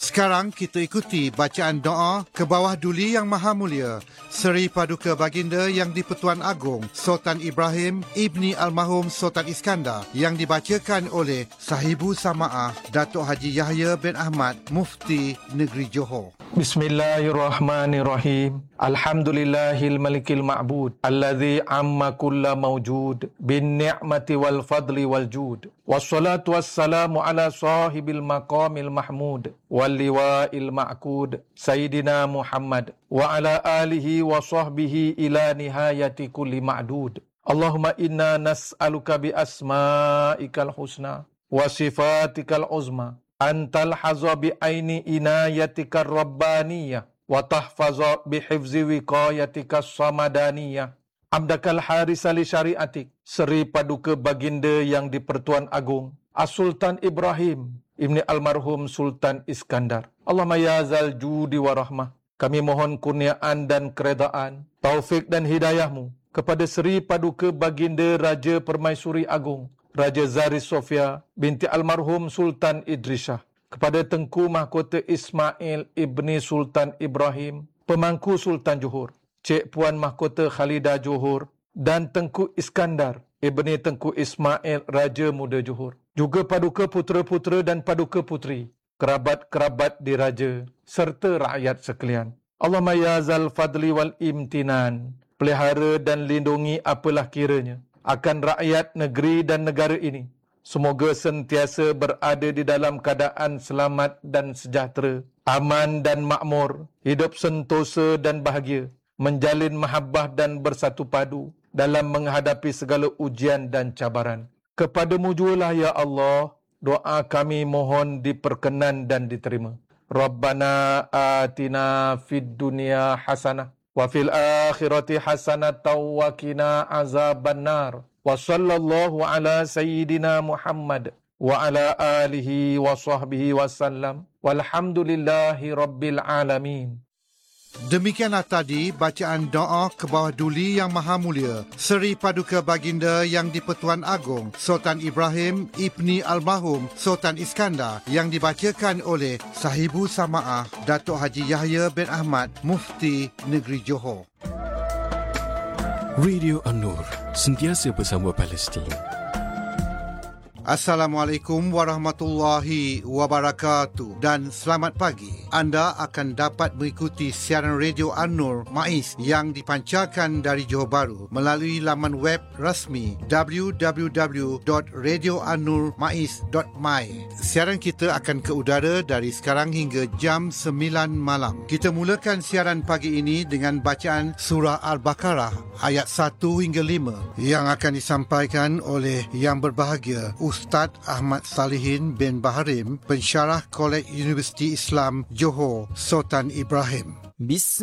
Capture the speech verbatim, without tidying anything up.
Sekarang kita ikuti bacaan doa ke bawah duli Yang Maha Mulia Seri Paduka Baginda Yang di-Pertuan Agong Sultan Ibrahim Ibni Almarhum Sultan Iskandar yang dibacakan oleh Sahibu Samaah Datuk Haji Yahya bin Ahmad Mufti Negeri Johor. Bismillahirrahmanirrahim. Alhamdulillahil malikil ma'bud alladhi amma kulla mawjud bin ni'mati wal fadli wal jud. Wassalatu wassalamu ala sahibil maqamil mahmud wal liwa'il ma'kud Sayyidina Muhammad wa ala alihi wa sahbihi ila nihayati kulli ma'dud. Allahumma inna nas'aluka bi asma'ikal husna wa sifatikal uzma antal haza bi aini inayatika rabbaniyah wa tahfaza bi hifzi wiqayatika samadaniyah amdakal harisa li syariatik. Seri Paduka Baginda Yang di-Pertuan Agong As-Sultan Ibrahim Ibni Almarhum Sultan Iskandar. Allahumma ya zal judi wa rahmah, kami mohon kurniaan dan keredaan, taufik dan hidayahmu kepada Seri Paduka Baginda Raja Permaisuri Agong Raja Zari Sofia binti Almarhum Sultan Idrisah, kepada Tengku Mahkota Ismail Ibni Sultan Ibrahim Pemangku Sultan Johor, Cik Puan Mahkota Khalidah Johor, dan Tengku Iskandar Ibni Tengku Ismail Raja Muda Johor. Juga paduka putera-putera dan paduka puteri, kerabat-kerabat diraja, serta rakyat sekalian. Allahumma ya zal fadli wal imtinan, pelihara dan lindungi apalah kiranya akan rakyat negeri dan negara ini. Semoga sentiasa berada di dalam keadaan selamat dan sejahtera, aman dan makmur, hidup sentosa dan bahagia, menjalin mahabbah dan bersatu padu dalam menghadapi segala ujian dan cabaran. Kepadamu jualah ya Allah, doa kami mohon diperkenan dan diterima. Rabbana atina fid dunya hasanah wa fil akhirati hasanatan wa qina azabannar. Wa sallallahu ala sayyidina Muhammad wa ala alihi wa sahbihi wasallam. Walhamdulillahi rabbil alamin. Demikianlah tadi bacaan doa ke bawah duli Yang Maha Mulia Seri Paduka Baginda Yang di-Pertuan Agong Sultan Ibrahim Ibni Almarhum Sultan Iskandar yang dibacakan oleh Sahibu Samaah Datuk Haji Yahya bin Ahmad Mufti Negeri Johor. Radio An-Nur, sentiasa bersama Palestin. Assalamualaikum warahmatullahi wabarakatuh dan selamat pagi. Anda akan dapat mengikuti siaran Radio An-Nur MAIS yang dipancarkan dari Johor Bahru melalui laman web rasmi w w w dot radio an nur mais dot my. Siaran kita akan ke udara dari sekarang hingga jam sembilan malam. Kita mulakan siaran pagi ini dengan bacaan Surah Al-Baqarah ayat satu hingga lima yang akan disampaikan oleh Yang Berbahagia Ustaz Ahmad Salihin bin Baharim, Pensyarah Kolej Universiti Islam Johor Sultan Ibrahim.